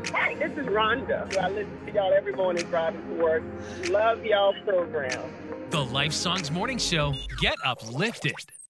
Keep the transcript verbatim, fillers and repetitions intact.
Hi, this is Rhonda. I listen to y'all every morning driving to work. Love y'all program. The Life Songs Morning Show. Get uplifted.